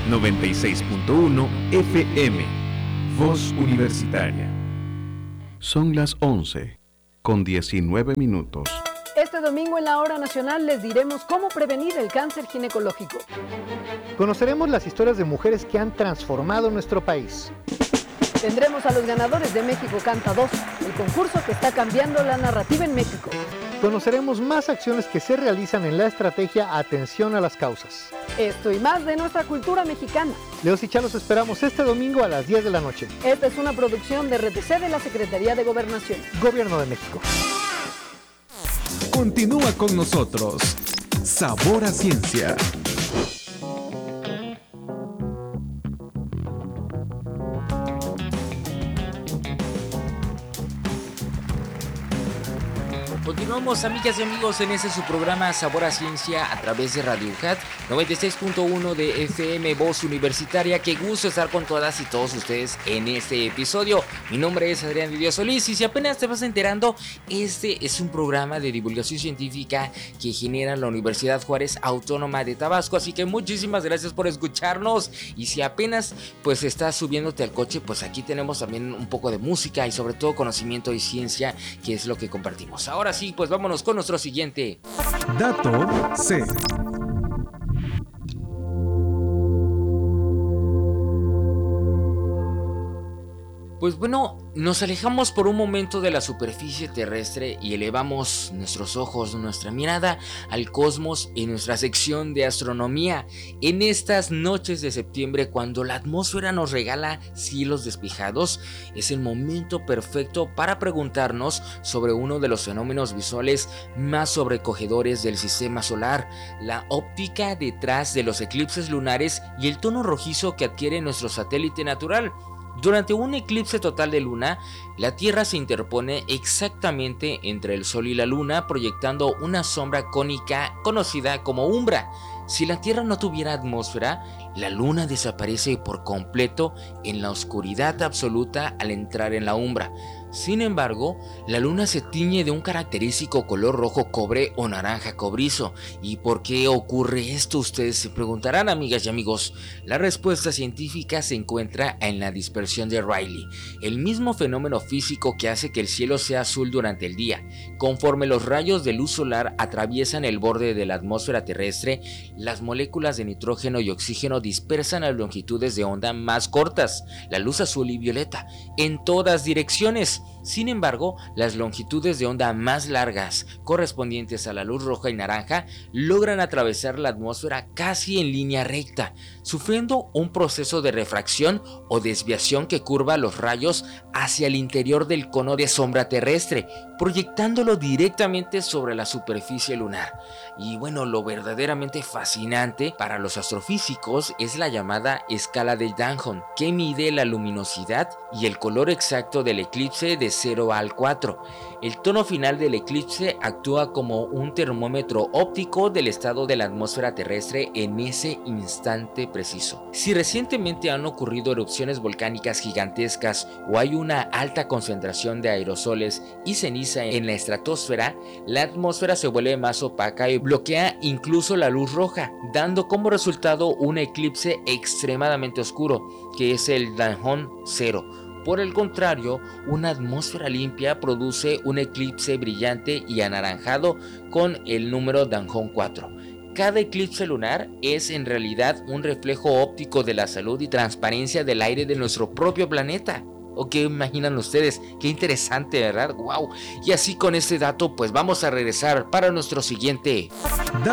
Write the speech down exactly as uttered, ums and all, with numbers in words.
noventa y seis punto uno F M. Voz Universitaria. Son las once con diecinueve minutos. Este domingo en la Hora Nacional les diremos cómo prevenir el cáncer ginecológico. Conoceremos las historias de mujeres que han transformado nuestro país. Tendremos a los ganadores de México Canta dos, el concurso que está cambiando la narrativa en México. Conoceremos más acciones que se realizan en la estrategia Atención a las Causas. Esto y más de nuestra cultura mexicana. Leos y Chá los esperamos este domingo a las diez de la noche. Esta es una producción de R T C de la Secretaría de Gobernación. Gobierno de México. Continúa con nosotros. Sabor a Ciencia. Continuamos, amigas y amigos, en este su programa Sabor a Ciencia a través de Radio U J A T noventa y seis punto uno de F M, Voz Universitaria. Qué gusto estar con todas y todos ustedes en este episodio. Mi nombre es Adrián de Dios Solís y si apenas te vas enterando, este es un programa de divulgación científica que genera la Universidad Juárez Autónoma de Tabasco. Así que muchísimas gracias por escucharnos. Y si apenas pues estás subiéndote al coche, pues aquí tenemos también un poco de música y sobre todo conocimiento y ciencia, que es lo que compartimos. Ahora sí, pues vámonos con nuestro siguiente Dato C. Pues bueno, nos alejamos por un momento de la superficie terrestre y elevamos nuestros ojos, nuestra mirada al cosmos en nuestra sección de astronomía. En estas noches de septiembre, cuando la atmósfera nos regala cielos despejados, es el momento perfecto para preguntarnos sobre uno de los fenómenos visuales más sobrecogedores del sistema solar, la óptica detrás de los eclipses lunares y el tono rojizo que adquiere nuestro satélite natural. Durante un eclipse total de luna, la Tierra se interpone exactamente entre el Sol y la Luna, proyectando una sombra cónica conocida como umbra. Si la Tierra no tuviera atmósfera, la Luna desaparece por completo en la oscuridad absoluta al entrar en la umbra. Sin embargo, la Luna se tiñe de un característico color rojo cobre o naranja cobrizo. ¿Y por qué ocurre esto? Ustedes se preguntarán, amigas y amigos. La respuesta científica se encuentra en la dispersión de Rayleigh, el mismo fenómeno físico que hace que el cielo sea azul durante el día. Conforme los rayos de luz solar atraviesan el borde de la atmósfera terrestre, las moléculas de nitrógeno y oxígeno dispersan a longitudes de onda más cortas, la luz azul y violeta, en todas direcciones. Sin embargo, las longitudes de onda más largas, correspondientes a la luz roja y naranja, logran atravesar la atmósfera casi en línea recta, sufriendo un proceso de refracción o desviación que curva los rayos hacia el interior del cono de sombra terrestre, proyectándolo directamente sobre la superficie lunar. Y bueno, lo verdaderamente fascinante para los astrofísicos es la llamada escala de Danjon, que mide la luminosidad y el color exacto del eclipse de cero al cuatro. El tono final del eclipse actúa como un termómetro óptico del estado de la atmósfera terrestre en ese instante preciso. Si recientemente han ocurrido erupciones volcánicas gigantescas o hay una alta concentración de aerosoles y ceniza en la estratosfera, la atmósfera se vuelve más opaca y bloquea incluso la luz roja, dando como resultado un eclipse extremadamente oscuro, que es el Danjon cero. Por el contrario, una atmósfera limpia produce un eclipse brillante y anaranjado con el número Danjon cuatro. Cada eclipse lunar es en realidad un reflejo óptico de la salud y transparencia del aire de nuestro propio planeta. ¿O qué imaginan ustedes? Qué interesante, ¿verdad? ¡Wow! Y así con este dato, pues vamos a regresar para nuestro siguiente